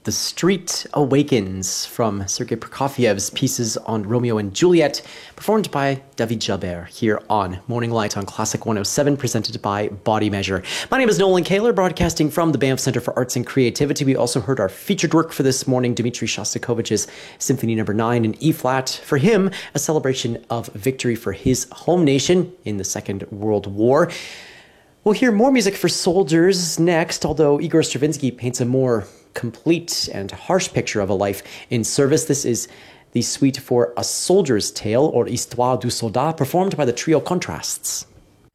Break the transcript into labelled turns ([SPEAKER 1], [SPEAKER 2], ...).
[SPEAKER 1] The Street Awakens from Sergei Prokofiev's pieces on Romeo and Juliet, performed by David Jalbert here on Morning Light on Classic 107, presented by Body Measure. My name is Nolan Kaler, broadcasting from the Banff Center for Arts and Creativity. We also heard our featured work for this morning, Dmitri Shostakovich's Symphony No. 9 in E-flat. For him, a celebration of victory for his home nation in the Second World War. We'll hear more music for soldiers next, although Igor Stravinsky paints a more complete and harsh picture of a life in service. This is the suite for A Soldier's Tale, or Histoire du Soldat, performed by the trio Contrasts.